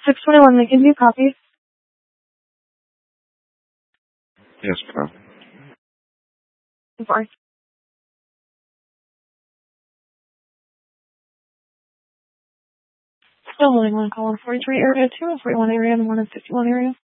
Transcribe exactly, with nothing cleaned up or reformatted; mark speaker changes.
Speaker 1: six twenty-one, they give you a copy.
Speaker 2: Yes, bro.
Speaker 1: I'm sorry. Still only want to call on forty-three area two and forty-one area and one in fifty-one area.